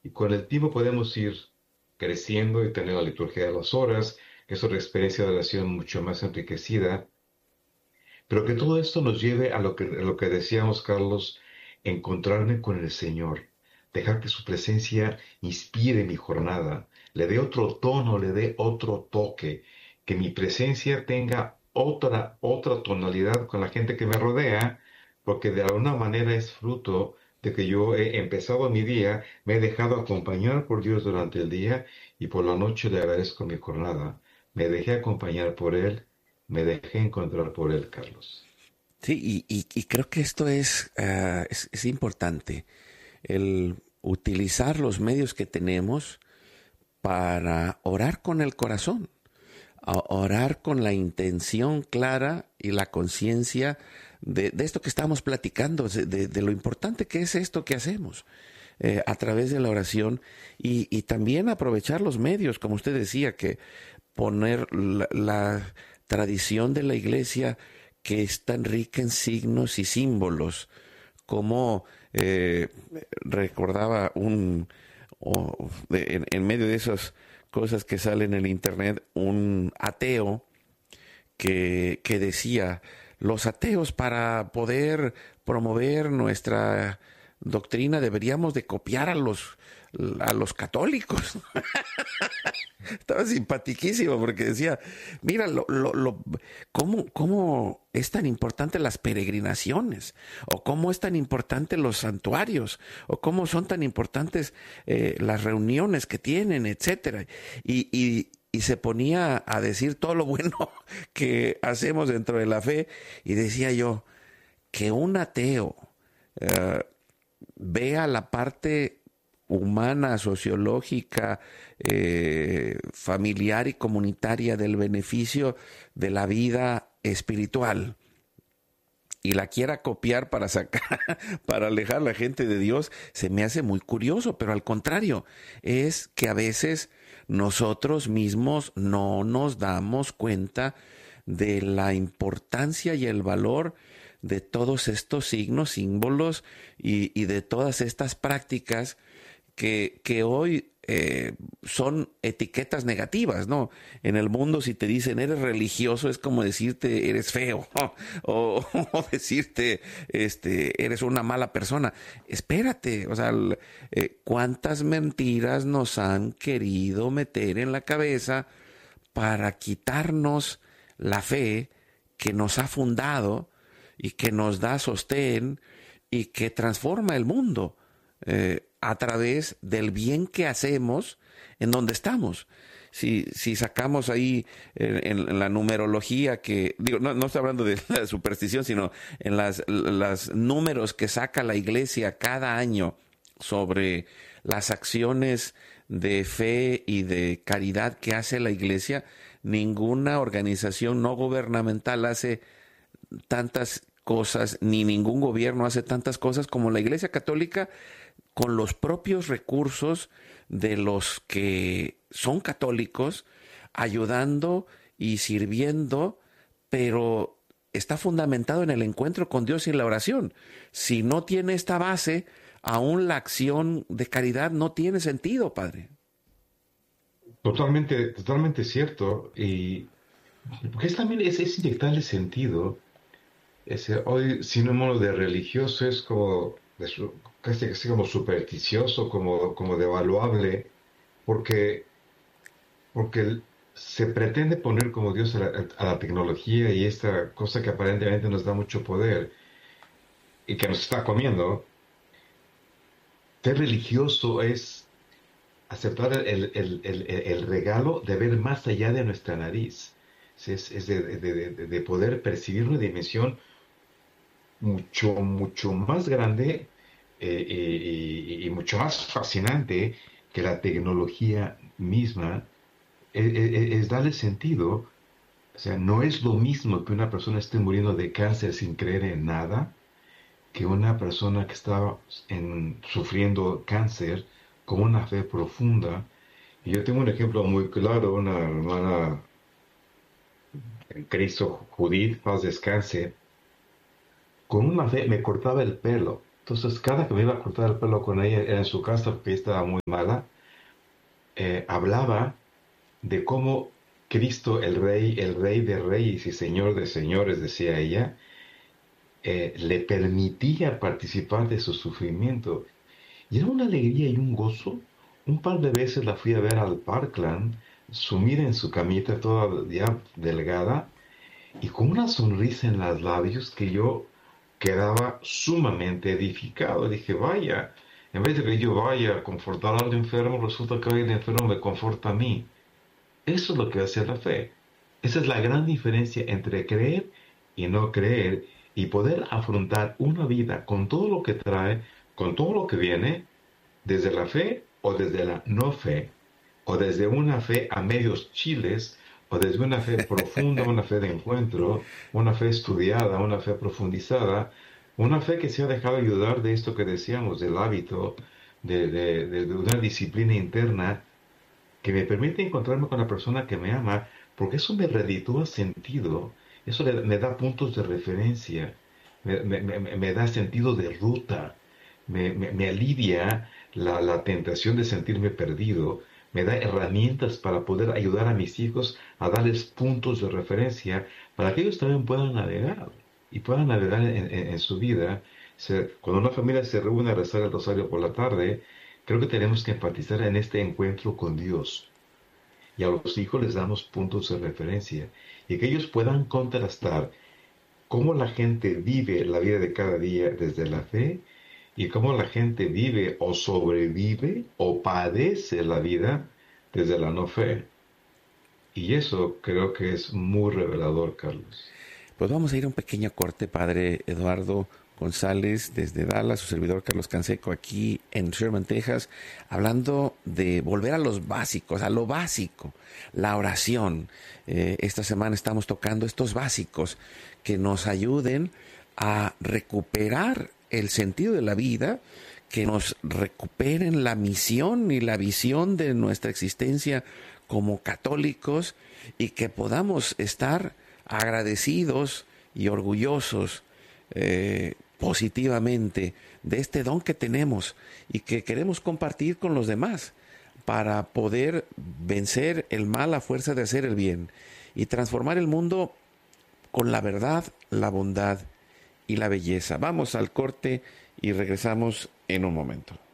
Y con el tiempo podemos ir creciendo y tener la liturgia de las horas, que es otra experiencia de oración mucho más enriquecida, pero que todo esto nos lleve a lo que decíamos, Carlos, encontrarme con el Señor, dejar que su presencia inspire mi jornada, le dé otro tono, le dé otro toque, que mi presencia tenga otra tonalidad con la gente que me rodea, porque de alguna manera es fruto de que yo he empezado mi día, me he dejado acompañar por Dios durante el día y por la noche le agradezco mi jornada. Me dejé acompañar por Él, me dejé encontrar por Él, Carlos. Sí, y creo que esto es importante, el utilizar los medios que tenemos para orar con el corazón, a orar con la intención clara y la conciencia de esto que estamos platicando, de lo importante que es esto que hacemos a través de la oración y también aprovechar los medios, como usted decía, que poner la tradición de la iglesia que es tan rica en signos y símbolos, como recordaba en medio de esas cosas que salen en el internet, un ateo que decía, los ateos para poder promover nuestra doctrina deberíamos de copiar a los católicos. Estaba simpatiquísimo porque decía, mira, cómo es tan importante las peregrinaciones, o cómo es tan importante los santuarios, o cómo son tan importantes las reuniones que tienen, etcétera. Y se ponía a decir todo lo bueno que hacemos dentro de la fe, y decía yo, que un ateo eh, vea la parte humana, sociológica, familiar y comunitaria del beneficio de la vida espiritual y la quiera copiar para sacar, para alejar a la gente de Dios, se me hace muy curioso, pero al contrario, es que a veces nosotros mismos no nos damos cuenta de la importancia y el valor de todos estos signos, símbolos y de todas estas prácticas que hoy son etiquetas negativas, ¿no? En el mundo, si te dicen eres religioso, es como decirte eres feo, o decirte eres una mala persona. Espérate, o sea, cuántas mentiras nos han querido meter en la cabeza para quitarnos la fe que nos ha fundado y que nos da sostén y que transforma el mundo a través del bien que hacemos en donde estamos. Si sacamos ahí en la numerología que, digo, no estoy hablando de la superstición, sino en las números que saca la iglesia cada año sobre las acciones de fe y de caridad que hace la iglesia, ninguna organización no gubernamental hace tantas cosas, ni ningún gobierno hace tantas cosas como la Iglesia Católica con los propios recursos de los que son católicos, ayudando y sirviendo, pero está fundamentado en el encuentro con Dios y la oración. Si no tiene esta base, aún la acción de caridad no tiene sentido, Padre. Totalmente cierto. Y porque también es inyectarle sentido. Hoy sinónimo de religioso es como casi como supersticioso, como devaluable, porque, porque se pretende poner como Dios a la tecnología y esta cosa que aparentemente nos da mucho poder y que nos está comiendo. Ser religioso es aceptar el regalo de ver más allá de nuestra nariz. Es de poder percibir una dimensión mucho más grande y mucho más fascinante que la tecnología misma. Es darle sentido. O sea, no es lo mismo que una persona esté muriendo de cáncer sin creer en nada, que una persona que está sufriendo cáncer con una fe profunda. Y yo tengo un ejemplo muy claro, una hermana en Cristo, Judith, paz descanse, con una fe me cortaba el pelo. Entonces, cada que me iba a cortar el pelo con ella, era en su casa porque ella estaba muy mala, hablaba de cómo Cristo, el rey de reyes y señor de señores, decía ella, le permitía participar de su sufrimiento. Y era una alegría y un gozo. Un par de veces la fui a ver al Parkland, sumida en su camita toda ya delgada y con una sonrisa en los labios que yo quedaba sumamente edificado. Dije, vaya, en vez de que yo vaya a confortar al enfermo, resulta que hoy el enfermo me conforta a mí. Eso es lo que hace la fe. Esa es la gran diferencia entre creer y no creer y poder afrontar una vida con todo lo que trae, con todo lo que viene, desde la fe o desde la no fe, o desde una fe a medios chiles, o desde una fe profunda, una fe de encuentro, una fe estudiada, una fe profundizada, una fe que se ha dejado ayudar de esto que decíamos, del hábito, de una disciplina interna que me permite encontrarme con la persona que me ama, porque eso me reditúa sentido, eso me da puntos de referencia, me da sentido de ruta, me alivia la tentación de sentirme perdido, me da herramientas para poder ayudar a mis hijos a darles puntos de referencia para que ellos también puedan navegar y puedan navegar en su vida. Cuando una familia se reúne a rezar el rosario por la tarde, creo que tenemos que enfatizar en este encuentro con Dios. Y a los hijos les damos puntos de referencia y que ellos puedan contrastar cómo la gente vive la vida de cada día desde la fe y cómo la gente vive o sobrevive o padece la vida desde la no fe. Y eso creo que es muy revelador, Carlos. Pues vamos a ir a un pequeño corte, padre Eduardo González, desde Dallas, su servidor Carlos Canseco, aquí en Sherman, Texas, hablando de volver a los básicos, a lo básico, la oración. Esta semana estamos tocando estos básicos que nos ayuden a recuperar el sentido de la vida, que nos recuperen la misión y la visión de nuestra existencia como católicos y que podamos estar agradecidos y orgullosos positivamente de este don que tenemos y que queremos compartir con los demás para poder vencer el mal a fuerza de hacer el bien y transformar el mundo con la verdad, la bondad y la belleza. Vamos al corte y regresamos en un momento.